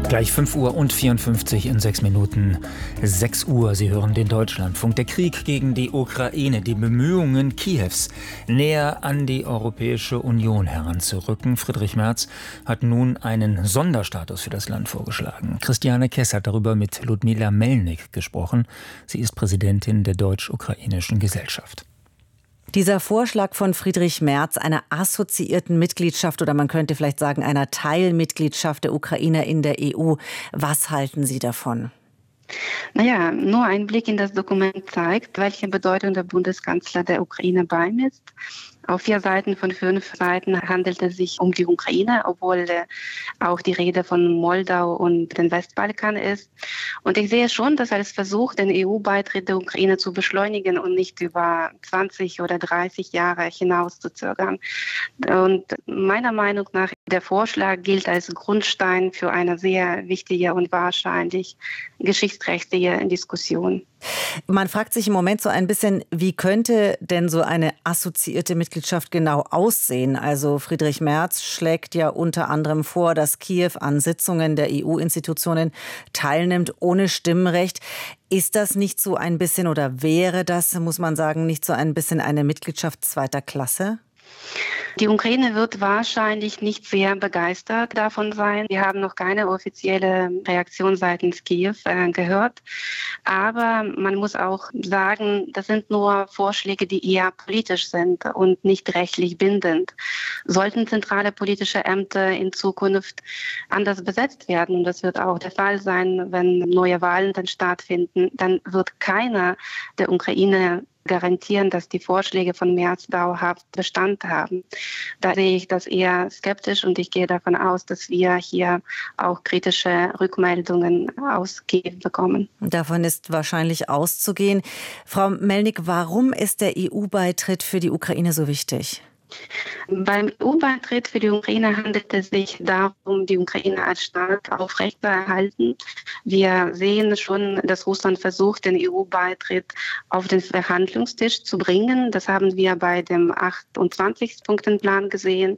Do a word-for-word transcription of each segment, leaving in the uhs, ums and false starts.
Gleich fünf Uhr und vierundfünfzig in sechs Minuten. sechs Uhr, Sie hören den Deutschlandfunk. Der Krieg gegen die Ukraine, die Bemühungen Kiews, näher an die Europäische Union heranzurücken. Friedrich Merz hat nun einen Sonderstatus für das Land vorgeschlagen. Christiane Kess hat darüber mit Ludmila Melnik gesprochen. Sie ist Präsidentin der Deutsch-Ukrainischen Gesellschaft. Dieser Vorschlag von Friedrich Merz einer assoziierten Mitgliedschaft oder man könnte vielleicht sagen einer Teilmitgliedschaft der Ukraine in der E U. Was halten Sie davon? Naja, nur ein Blick in das Dokument zeigt, welche Bedeutung der Bundeskanzler der Ukraine beimisst. Auf vier Seiten von fünf Seiten handelt es sich um die Ukraine, obwohl äh, auch die Rede von Moldau und den Westbalkan ist. Und ich sehe schon, dass als Versuch, den E U-Beitritt der Ukraine zu beschleunigen und nicht über zwanzig oder dreißig Jahre hinaus zu zögern. Und meiner Meinung nach, der Vorschlag gilt als Grundstein für eine sehr wichtige und wahrscheinlich geschichtsträchtige Diskussion. Man fragt sich im Moment so ein bisschen, wie könnte denn so eine assoziierte Mitgliedschaft genau aussehen? Also Friedrich Merz schlägt ja unter anderem vor, dass Kiew an Sitzungen der E U-Institutionen teilnimmt ohne Stimmrecht. Ist das nicht so ein bisschen oder wäre das, muss man sagen, nicht so ein bisschen eine Mitgliedschaft zweiter Klasse? Die Ukraine wird wahrscheinlich nicht sehr begeistert davon sein. Wir haben noch keine offizielle Reaktion seitens Kiew äh, gehört. Aber man muss auch sagen, das sind nur Vorschläge, die eher politisch sind und nicht rechtlich bindend. Sollten zentrale politische Ämter in Zukunft anders besetzt werden, und das wird auch der Fall sein, wenn neue Wahlen dann stattfinden, dann wird keiner der Ukraine garantieren, dass die Vorschläge von Merz dauerhaft Bestand haben. Da sehe ich das eher skeptisch und ich gehe davon aus, dass wir hier auch kritische Rückmeldungen aus Kiew bekommen. Davon ist wahrscheinlich auszugehen. Frau Melnik, warum ist der E U-Beitritt für die Ukraine so wichtig? Beim E U-Beitritt für die Ukraine handelt es sich darum, die Ukraine als Staat aufrechtzuerhalten. Wir sehen schon, dass Russland versucht, den E U-Beitritt auf den Verhandlungstisch zu bringen. Das haben wir bei dem achtundzwanzig-Punkten-Plan gesehen.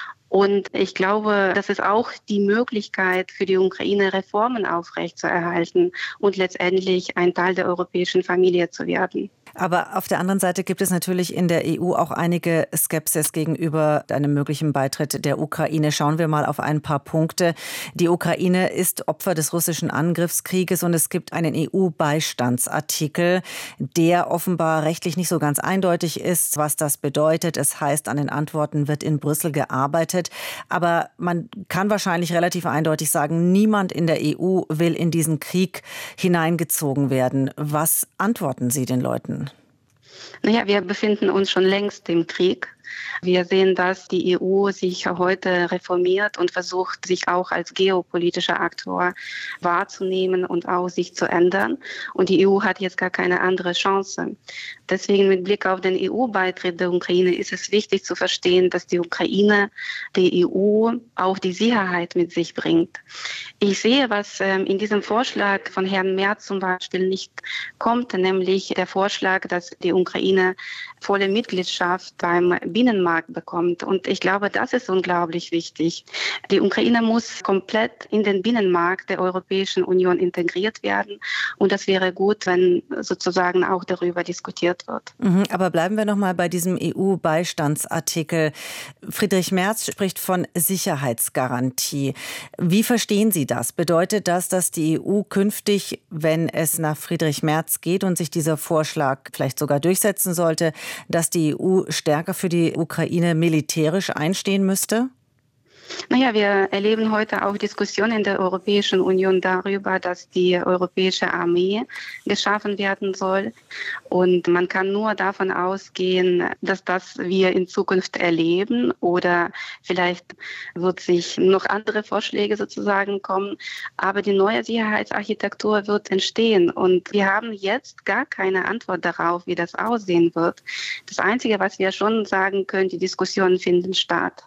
Und ich glaube, das ist auch die Möglichkeit für die Ukraine, Reformen aufrechtzuerhalten und letztendlich ein Teil der europäischen Familie zu werden. Aber auf der anderen Seite gibt es natürlich in der E U auch einige Skepsis gegenüber einem möglichen Beitritt der Ukraine. Schauen wir mal auf ein paar Punkte. Die Ukraine ist Opfer des russischen Angriffskrieges und es gibt einen E U-Beistandsartikel, der offenbar rechtlich nicht so ganz eindeutig ist, was das bedeutet. Es heißt, an den Antworten wird in Brüssel gearbeitet. Aber man kann wahrscheinlich relativ eindeutig sagen, niemand in der E U will in diesen Krieg hineingezogen werden. Was antworten Sie den Leuten? Naja, wir befinden uns schon längst im Krieg. Wir sehen, dass die E U sich heute reformiert und versucht, sich auch als geopolitischer Aktor wahrzunehmen und auch sich zu ändern. Und die E U hat jetzt gar keine andere Chance. Deswegen mit Blick auf den E U-Beitritt der Ukraine ist es wichtig zu verstehen, dass die Ukraine die E U auch die Sicherheit mit sich bringt. Ich sehe, was in diesem Vorschlag von Herrn Merz zum Beispiel nicht kommt, nämlich der Vorschlag, dass die Ukraine volle Mitgliedschaft beim Binnenmarkt bekommt. Und ich glaube, das ist unglaublich wichtig. Die Ukraine muss komplett in den Binnenmarkt der Europäischen Union integriert werden. Und das wäre gut, wenn sozusagen auch darüber diskutiert wird. Mhm, aber bleiben wir noch mal bei diesem E U-Beistandsartikel. Friedrich Merz spricht von Sicherheitsgarantie. Wie verstehen Sie das? Bedeutet das, dass die E U künftig, wenn es nach Friedrich Merz geht und sich dieser Vorschlag vielleicht sogar durchsetzen sollte, dass die E U stärker für die Ukraine militärisch einstehen müsste? Naja, wir erleben heute auch Diskussionen in der Europäischen Union darüber, dass die europäische Armee geschaffen werden soll. Und man kann nur davon ausgehen, dass das wir in Zukunft erleben oder vielleicht wird sich noch andere Vorschläge sozusagen kommen. Aber die neue Sicherheitsarchitektur wird entstehen und wir haben jetzt gar keine Antwort darauf, wie das aussehen wird. Das Einzige, was wir schon sagen können, die Diskussionen finden statt.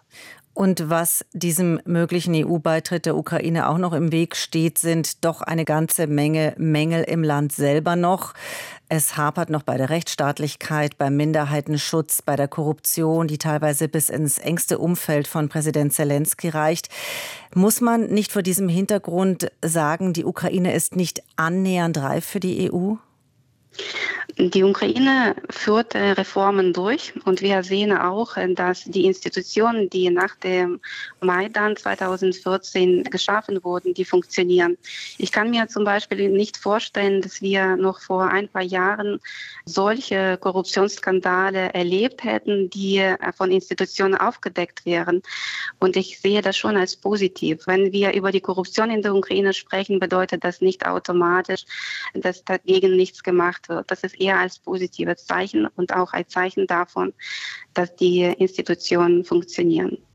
Und was diesem möglichen E U-Beitritt der Ukraine auch noch im Weg steht, sind doch eine ganze Menge Mängel im Land selber noch. Es hapert noch bei der Rechtsstaatlichkeit, beim Minderheitenschutz, bei der Korruption, die teilweise bis ins engste Umfeld von Präsident Selenskyj reicht. Muss man nicht vor diesem Hintergrund sagen, die Ukraine ist nicht annähernd reif für die E U? Die Ukraine führt Reformen durch und wir sehen auch, dass die Institutionen, die nach dem Maidan zweitausendvierzehn geschaffen wurden, die funktionieren. Ich kann mir zum Beispiel nicht vorstellen, dass wir noch vor ein paar Jahren solche Korruptionsskandale erlebt hätten, die von Institutionen aufgedeckt wären. Und ich sehe das schon als positiv. Wenn wir über die Korruption in der Ukraine sprechen, bedeutet das nicht automatisch, dass dagegen nichts gemacht wird. Das ist eher als positives Zeichen und auch ein Zeichen davon, dass die Institutionen funktionieren.